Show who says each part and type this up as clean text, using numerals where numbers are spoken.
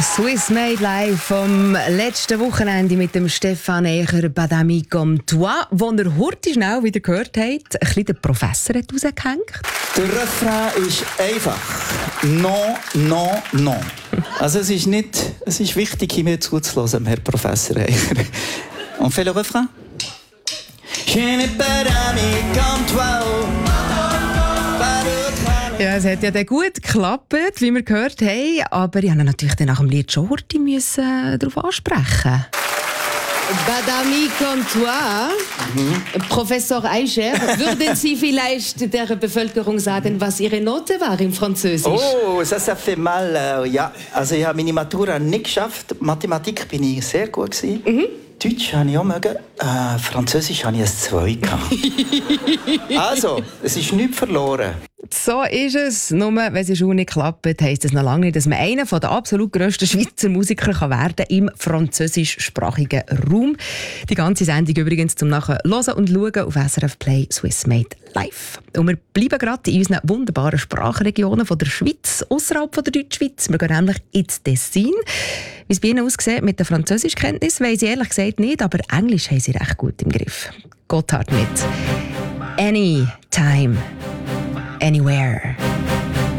Speaker 1: Swiss Made Live vom letzten Wochenende mit dem Stefan Eger «Badami comme toi», wo ihr heute schnell wieder gehört habt, ein bisschen der Professor hat rausgehängt.
Speaker 2: Der Refrain ist einfach. Non, non, non. Also es ist wichtig, mir zuzuhören, Herr Professor Eger. On fait le refrain? Je n'ai pas d'amis comme toi.
Speaker 1: Ja, es hat ja dann gut geklappt, wie wir gehört haben, aber ich musste natürlich dann nach dem Lied schon heute darauf ansprechen.
Speaker 3: Badami comme toi, Professor Eicher, würden Sie vielleicht der Bevölkerung sagen, was Ihre Note war im Französisch?
Speaker 2: Oh, ça fait mal. Ja, also ich habe meine Matura nicht geschafft. Mathematik bin ich sehr gut gewesen. Deutsch habe ich auch mögen. Französisch hatte ich ein 2 gehabt. Also, es ist nichts verloren.
Speaker 1: So ist es. Nur wenn es schon nicht klappt, heisst es noch lange nicht, dass man einer der absolut grössten Schweizer Musiker werden kann im französischsprachigen Raum. Die ganze Sendung übrigens zum Nachher hören und schauen auf SRF Play Swiss Made Live. Und wir bleiben gerade in unseren wunderbaren Sprachregionen von der Schweiz, außerhalb der Deutschschweiz. Wir gehen nämlich ins Tessin. Wie es bei Ihnen aussieht mit der Französischkenntnis, weiss ich ehrlich gesagt nicht, aber Englisch haben sie recht gut im Griff. Gotthard mit «Anytime, Anywhere».